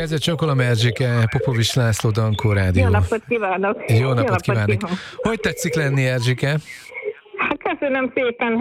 Kezdet csokolom, Erzsike, Popovics László, Dankó Rádió. Jó napot kívánok! Jó napot kívánok! Hogy tetszik lenni, Erzsike? Hát köszönöm szépen,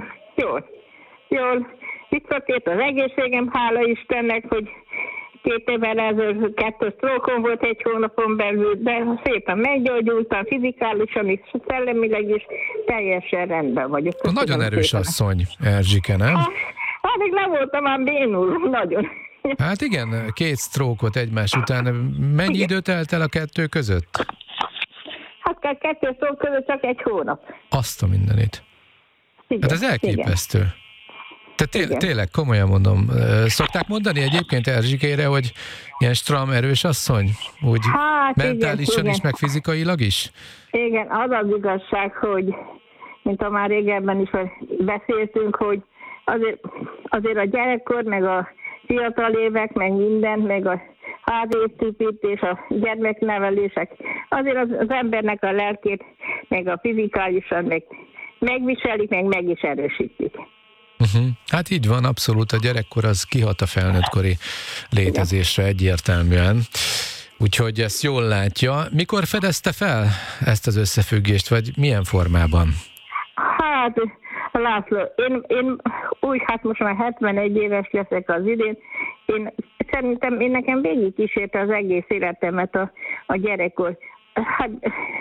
jól. Visszatért az egészségem, hála Istennek, hogy 2 évvel ezelőtt 2 sztrókom volt 1 hónapon belül, de szépen meggyógyultam, fizikálisan is, szellemileg is, teljesen rendben vagyok. Köszönöm Nagyon erős szépen. asszony, Erzsike, nem? Hát még nem voltam már bénul, nagyon. Hát igen, 2 sztrókot egymás után. Mennyi idő telt el a 2 között? Hát 2 sztrók között csak 1 hónap. Azt a mindenit. Igen, Hát ez elképesztő. igen. Tehát tényleg, komolyan mondom. Szokták mondani egyébként Erzsikére, hogy ilyen stram erős asszony? Úgy Hát mentálisan igen. is, meg fizikailag is? Igen, az az igazság, hogy mint a már régebben is beszéltünk, hogy azért a gyerekkor, meg a fiatal évek, meg minden, meg a házépítés, a gyermeknevelések, azért az embernek a lelkét, meg a fizikálisan megviselik, meg is erősítik. Hát így van, abszolút. A gyerekkor az kihat a felnőttkori létezésre egyértelműen. Úgyhogy ezt jól látja. Mikor fedezte fel ezt az összefüggést, vagy milyen formában? Hát, László, én úgy, hát most már 71 éves leszek az idén, szerintem nekem végig kísérte az egész életemet a gyerekkor. Hát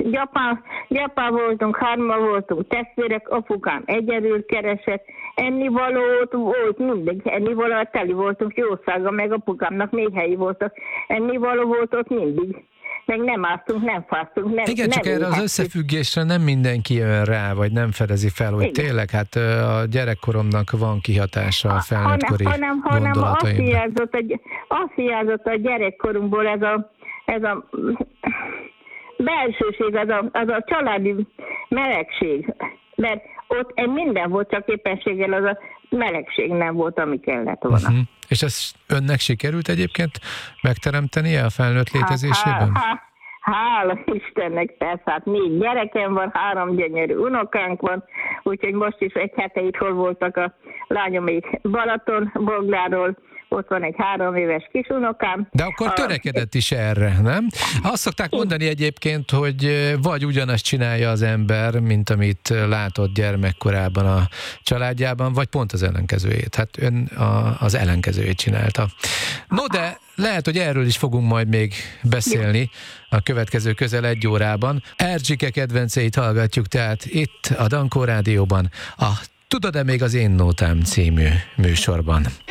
gyapán voltunk, 3-an voltunk testvérek, apukám egyedül keresett, ennivalót volt mindig, ennivalót teli voltunk jószága, meg apukámnak még helyi voltak, ennivaló volt ott mindig. Meg nem áztunk, nem fáztunk. Igen, csak erre az összefüggésre nem mindenki jön rá, vagy nem fedezi fel, hogy igen. Tényleg, hát a gyerekkoromnak van kihatása a felnőttkori gondolataimra. Az hiányzott a gyerekkorunkból ez a belsőség, az a családi melegség. Mert ott minden volt, csak éppenséggel az a melegség nem volt, ami kellett volna. És ezt önnek sikerült egyébként megteremtenie a felnőtt létezésében? Hála Istennek, persze, hát 4 gyerekem van, 3 gyönyörű unokánk van, úgyhogy most is 1 hete itthon voltak a lányomék Balatonbogláról, ott van egy 3 éves kisunokám. De akkor törekedett is erre, nem? Azt szokták mondani egyébként, hogy vagy ugyanazt csinálja az ember, mint amit látott gyermekkorában a családjában, vagy pont az ellenkezőjét. Hát ön az ellenkezőjét csinálta. No, de lehet, hogy erről is fogunk majd még beszélni a következő közel 1 órában. Erzsike kedvenceit hallgatjuk tehát itt a Dankó Rádióban, a Tudod-e még az én nótám című műsorban.